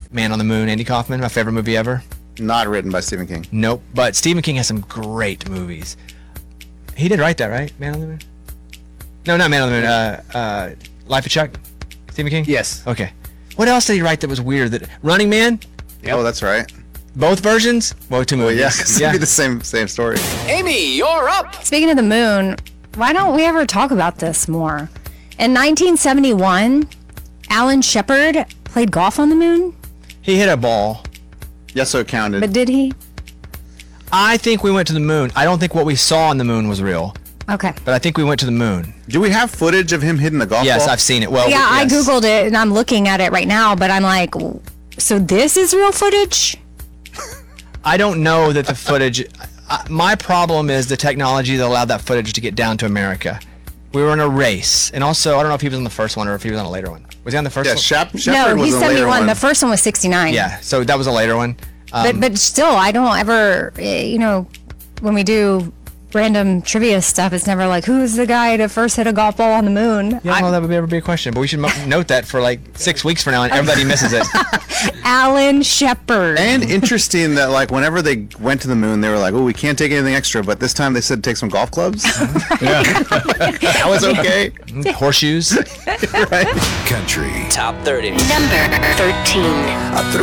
Man on the Moon, Andy Kaufman, my favorite movie ever. Not written by Stephen King. Nope, but Stephen King has some great movies. He did write that, right? Man on the Moon? No, not Man on the Moon. Life of Chuck? Stephen King? Yes. Okay. What else did he write that was weird? Running Man? Yep. Oh, that's right. Both versions? Well, two movies. Yeah, because it'd be the same story. Amy, you're up. Speaking of the moon, why don't we ever talk about this more? In 1971, Alan Shepard played golf on the moon. He hit a ball. Yes, so it counted. But did he? I think we went to the moon. I don't think what we saw on the moon was real, Okay. but I think we went to the moon. Do we have footage of him hitting the golf Yes, ball? I've seen it. Well, Yeah, I yes. Googled it and I'm looking at it right now, but I'm like, so this is real footage? I don't know that the footage. My problem is the technology that allowed that footage to get down to America. We were in a race, and also I don't know if he was on the first one or if he was on a later one. Was he on the first Yeah, one? Shepard No, was he's the later 71. one. The first one was 69. Yeah, so that was a later one. But still, I don't ever, when we do random trivia stuff, it's never like, who's the guy to first hit a golf ball on the moon? Yeah, well, that would ever be a question, but we should note that for like 6 weeks from now, and everybody misses it. Alan Shepard. And interesting that like whenever they went to the moon, they were like, "Oh, we can't take anything extra," but this time they said take some golf clubs. Yeah. That was okay. Horseshoes. Right. Country Top 30. Number 13.